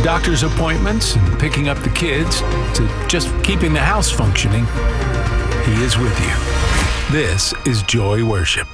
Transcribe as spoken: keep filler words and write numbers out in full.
doctor's appointments and picking up the kids to just keeping the house functioning, He is with you. This is Joy Worship.